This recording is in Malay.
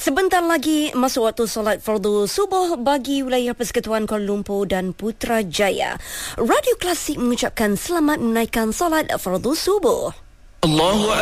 Sebentar lagi masuk waktu solat fardu subuh bagi wilayah Persekutuan Kuala Lumpur dan Putrajaya. Radio Klasik mengucapkan selamat menunaikan solat fardu subuh.